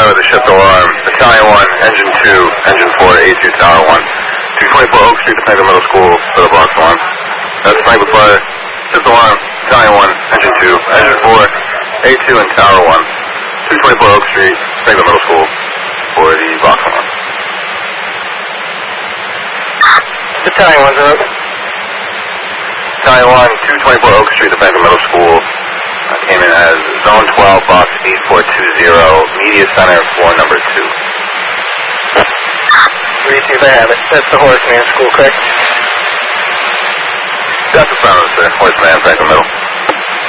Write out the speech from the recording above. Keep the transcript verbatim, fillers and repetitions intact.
Four, the shift alarm, Battalion one, Engine two, Engine four, A two, Tower one. two twenty-four Oak Street, Temecula Middle School, for the box alarm. That's Temecula Fire, shift alarm, Battalion one, Engine two, Engine four, A two, and Tower one. two twenty-four Oak Street, Temecula Middle School, for the box alarm. Battalion one's up. Battalion one, two twenty-four Oak Street, Temecula Middle School, uh, came in as Zone twelve, Box eight four two zero, Media Center, floor number two. three two, they have it. That's the Horseman School, correct? That's the phone, sir. Horseman, Temecula Middle.